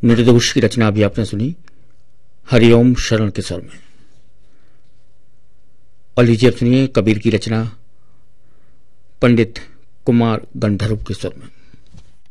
निर्दोष की रचना अभी आपने सुनी हरिओम शरण के स्वर में। और लीजिए अब सुनिए कबीर की रचना पंडित कुमार गंधर्व के स्वर में।